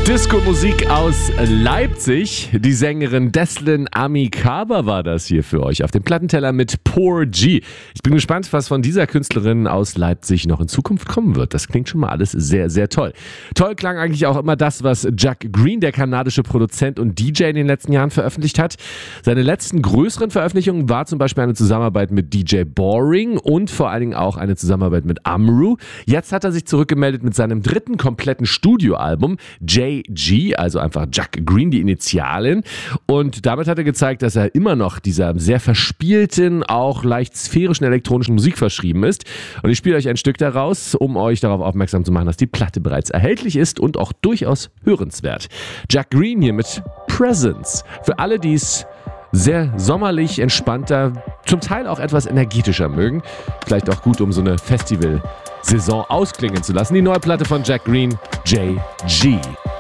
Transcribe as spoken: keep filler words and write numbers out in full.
Disco-Musik aus Leipzig. Die Sängerin Deslin Amicaba war das hier für euch auf dem Plattenteller mit Poor G. Ich bin gespannt, was von dieser Künstlerin aus Leipzig noch in Zukunft kommen wird. Das klingt schon mal alles sehr, sehr toll. Toll klang eigentlich auch immer das, was Jack Green, der kanadische Produzent und D J, in den letzten Jahren veröffentlicht hat. Seine letzten größeren Veröffentlichungen war zum Beispiel eine Zusammenarbeit mit D J Boring und vor allen Dingen auch eine Zusammenarbeit mit Amru. Jetzt hat er sich zurückgemeldet mit seinem dritten kompletten Studioalbum, J G, also einfach Jack Green, die Initialen. Und damit hat er gezeigt, dass er immer noch dieser sehr verspielten, auch leicht sphärischen elektronischen Musik verschrieben ist. Und ich spiele euch ein Stück daraus, um euch darauf aufmerksam zu machen, dass die Platte bereits erhältlich ist und auch durchaus hörenswert. Jack Green hier mit Presence. Für alle, die es sehr sommerlich, entspannter, zum Teil auch etwas energetischer mögen. Vielleicht auch gut, um so eine Festival-Saison ausklingen zu lassen. Die neue Platte von Jack Green, J G.